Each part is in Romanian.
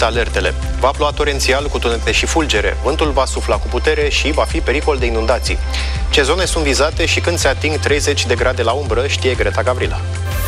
alertele. Va ploua torențial cu tunete și fulgere, vântul va sufla cu putere și va fi pericol de inundații. Ce zone sunt vizate și când se ating 30 de grade la umbră, știe Greta Gavrila.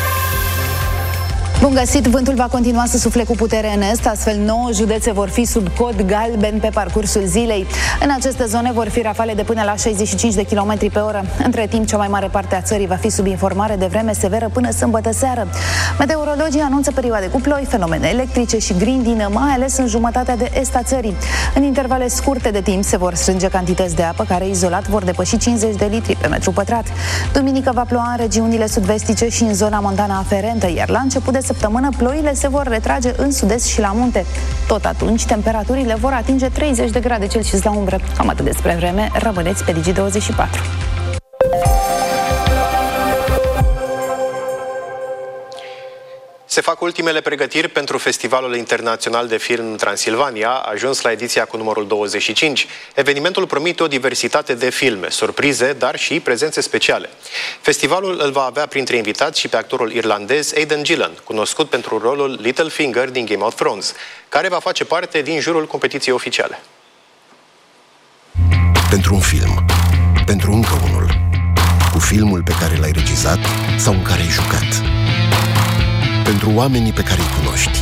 Bun găsit! Vântul va continua să sufle cu putere în est, astfel 9 județe vor fi sub cod galben pe parcursul zilei. În aceste zone vor fi rafale de până la 65 de km pe oră. Între timp, cea mai mare parte a țării va fi sub informare de vreme severă până sâmbătă seară. Meteorologii anunță perioade cu ploi, fenomene electrice și grindină, mai ales în jumătatea de est a țării. În intervale scurte de timp se vor strânge cantități de apă care izolat vor depăși 50 de litri pe metru pătrat. Duminică va ploua în regiunile sud-vestice și în zona montană aferentă, iar la început de săptămână ploile se vor retrage în sud-est și la munte. Tot atunci, temperaturile vor atinge 30 de grade Celsius la umbră. Cam atât despre vreme, rămâneți pe Digi24. Se fac ultimele pregătiri pentru Festivalul Internațional de Film Transilvania, ajuns la ediția cu numărul 25. Evenimentul promite o diversitate de filme, surprize, dar și prezențe speciale. Festivalul îl va avea printre invitați și pe actorul irlandez Aidan Gillen, cunoscut pentru rolul Littlefinger din Game of Thrones, care va face parte din jurul competiției oficiale. Pentru un film, pentru încă unul, cu filmul pe care l-ai regizat sau în care ai jucat. Pentru oamenii pe care îi cunoști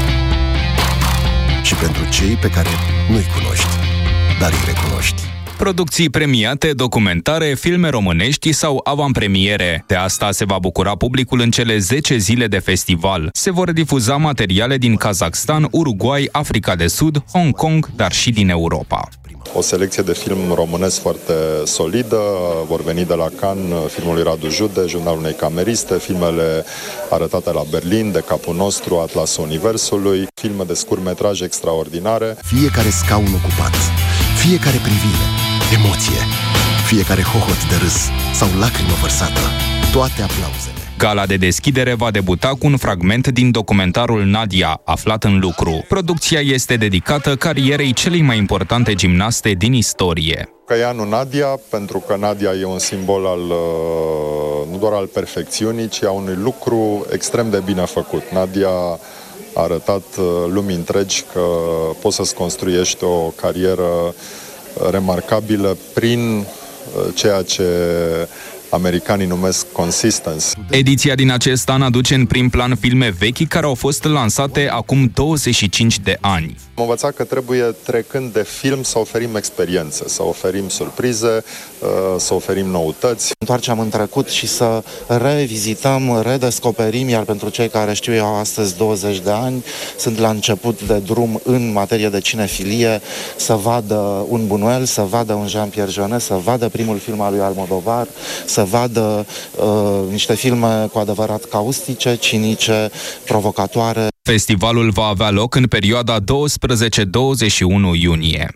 și pentru cei pe care nu-i cunoști, dar îi recunoști. Producții premiate, documentare, filme românești sau avantpremiere. De asta se va bucura publicul în cele 10 zile de festival. Se vor difuza materiale din Kazakhstan, Uruguay, Africa de Sud, Hong Kong, dar și din Europa. O selecție de film românesc foarte solidă, vor veni de la Cannes, filmul lui Radu Jude, Jurnalul unei cameriste, filmele arătate la Berlin, de Capul Nostru, Atlasul Universului, filme de scurtmetraj extraordinare. Fiecare scaun ocupat, fiecare privire, emoție, fiecare hohot de râs sau lacrimă vărsată, toate aplauzele. Gala de deschidere va debuta cu un fragment din documentarul Nadia, aflat în lucru. Producția este dedicată carierei celei mai importante gimnaste din istorie. Că e anul Nadia, pentru că Nadia e un simbol nu doar al perfecțiunii, ci a unui lucru extrem de bine făcut. Nadia a arătat lumii întregi că poți să-ți construiești o carieră remarcabilă prin ceea ce americanii numesc consistency. Ediția din acest an aduce în prim plan filme vechi care au fost lansate acum 25 de ani. Am învățat că trebuie, trecând de film, să oferim experiențe, să oferim surprize, să oferim noutăți. Întoarcem în trecut și să revizităm, redescoperim, iar pentru cei care știu eu astăzi 20 de ani, sunt la început de drum în materie de cinefilie, să vadă un Buñuel, să vadă un Jean-Pierre Jeunet, să vadă primul film al lui Almodovar, să vadă niște filme cu adevărat caustice, cinice, provocatoare. Festivalul va avea loc în perioada 12-21 iunie.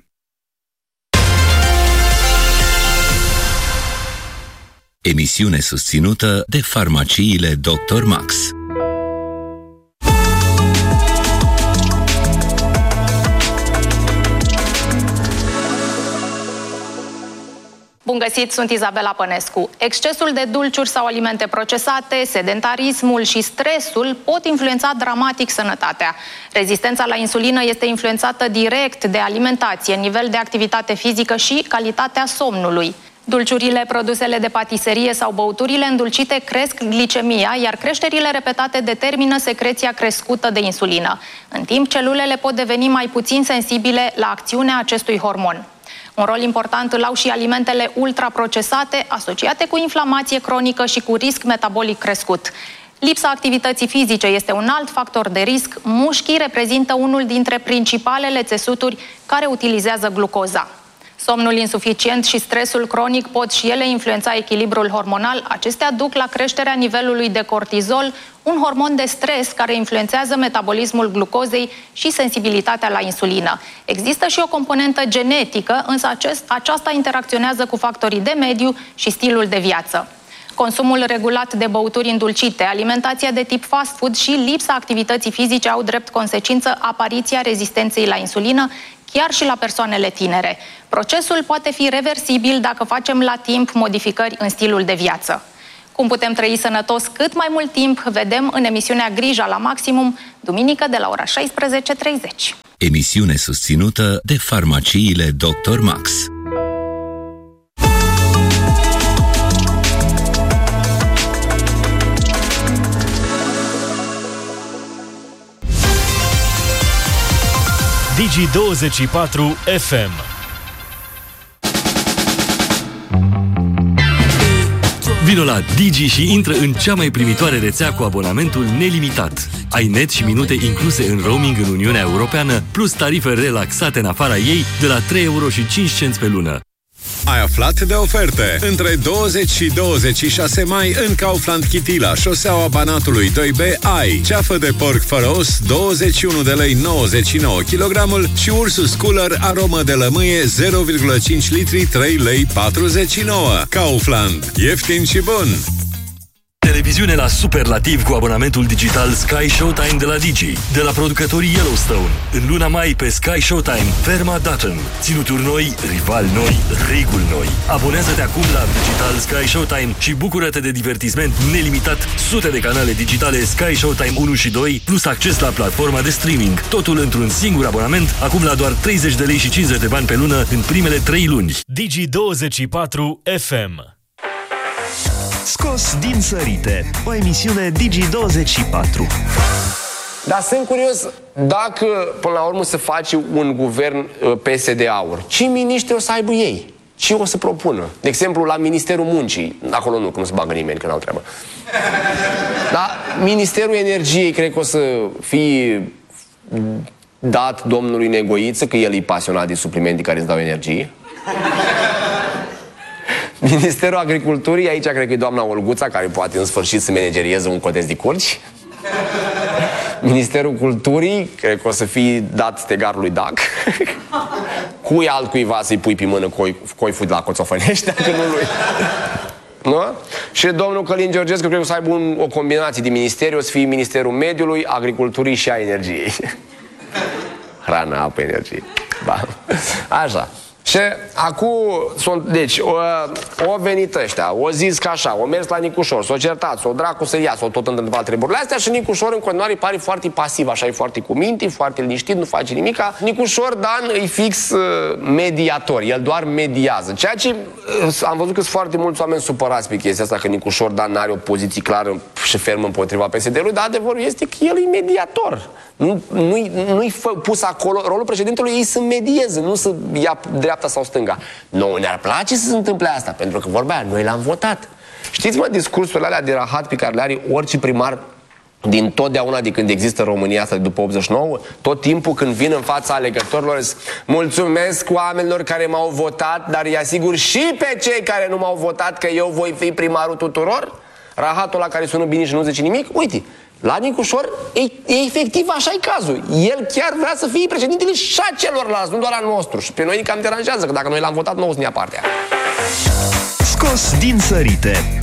Emisiune susținută de farmaciile Dr. Max. Bun găsit, sunt Izabela Pănescu. Excesul de dulciuri sau alimente procesate, sedentarismul și stresul pot influența dramatic sănătatea. Rezistența la insulină este influențată direct de alimentație, nivel de activitate fizică și calitatea somnului. Dulciurile, produsele de patiserie sau băuturile îndulcite cresc glicemia, iar creșterile repetate determină secreția crescută de insulină. În timp, celulele pot deveni mai puțin sensibile la acțiunea acestui hormon. Un rol important îl au și alimentele ultraprocesate, asociate cu inflamație cronică și cu risc metabolic crescut. Lipsa activității fizice este un alt factor de risc. Mușchii reprezintă unul dintre principalele țesuturi care utilizează glucoza. Somnul insuficient și stresul cronic pot și ele influența echilibrul hormonal. Acestea duc la creșterea nivelului de cortizol, un hormon de stres care influențează metabolismul glucozei și sensibilitatea la insulină. Există și o componentă genetică, însă aceasta interacționează cu factorii de mediu și stilul de viață. Consumul regulat de băuturi îndulcite, alimentația de tip fast food și lipsa activității fizice au drept consecință apariția rezistenței la insulină, chiar și la persoanele tinere. Procesul poate fi reversibil dacă facem la timp modificări în stilul de viață. Cum putem trăi sănătos cât mai mult timp, vedem în emisiunea Grija la Maximum, duminică de la ora 16:30. Emisiune susținută de farmaciile Dr. Max. Digi24 FM. Vino la Digi și intră în cea mai primitoare rețea cu abonamentul nelimitat. Ai net și minute incluse în roaming în Uniunea Europeană, plus tarife relaxate în afara ei de la 3,05 euro pe lună. Ai aflat de oferte. Între 20 și 26 mai în Kaufland Chitila, șoseaua Banatului 2B, ai ceafă de porc fără os 21 de lei 99 kg și Ursus Cooler aromă de lămâie 0,5 litri 3 lei 49. Kaufland. Ieftin și bun. Televiziune la superlativ cu abonamentul digital Sky Showtime de la Digi. De la producătorii Yellowstone. În luna mai pe Sky Showtime, Ferma Dutton. Ținuturi noi, rivali noi, reguli noi. Abonează-te acum la digital Sky Showtime și bucură-te de divertisment nelimitat, sute de canale digitale Sky Showtime 1 și 2, plus acces la platforma de streaming. Totul într-un singur abonament, acum la doar 30 de lei și 50 de bani pe lună în primele 3 luni. Digi24 FM. Scos din sărite, o emisiune Digi24. Dar sunt curios dacă până la urmă se face un guvern PSD-AUR. Ce miniștri o să aibă ei? Ce o să propună? De exemplu, la Ministerul Muncii. Acolo nu se bagă nimeni, că n-au treabă. Dar Ministerul Energiei cred că o să fie dat domnului Negoiță, că el e pasionat de suplimente care îți dau energie. Ministerul Agriculturii, aici cred că e doamna Olguța, care poate în sfârșit să managerieze un cotez de curci. Ministerul Culturii, cred că o să fie dat stegarului Dac. Cui altcuiva să-i pui pe mână coiful de la Coțofănești, dacă nu lui. Nu? Și domnul Călin Georgescu cred că o să aibă o combinație de ministeri, o să fie Ministerul Mediului, Agriculturii și a Energiei. Hrana, apă, energie. Ba. Așa. Și acum sunt, deci, o venit ăștia, o zis că așa, o mers la Nicușor, s-o certat, s-o dracu să ia, s-o tot întâmplat treburile astea și Nicușor în continuare pare foarte pasiv, așa, e foarte cu minte, foarte liniștit, nu face nimica. Nicușor Dan e fix mediator, el doar mediază, ceea ce am văzut că sunt foarte mulți oameni supărați pe chestia asta, că Nicușor Dan n-are o poziție clară și fermă împotriva PSD-ului, dar adevărul este că el e mediator. Nu-i pus acolo, rolul președintelui ei să medieze, nu să ia dreapta sau stânga. Nouă ne-ar place să se întâmple asta, pentru că vorba aia, noi l-am votat. Știți, mă, discursurile alea de rahat pe care le are orice primar din totdeauna de când există România asta, după 89, tot timpul când vin în fața alegătorilor, mulțumesc oamenilor care m-au votat, dar îi asigur și pe cei care nu m-au votat că eu voi fi primarul tuturor. Rahatul ăla care sună bine și nu zice nimic, uite, la Nicușor e efectiv așa-i cazul. El chiar vrea să fie președintele și a celorlalți, nu doar al nostru. Și pe noi cam deranjează, că dacă noi l-am votat, nu o să ne ia partea. Scos din sărite,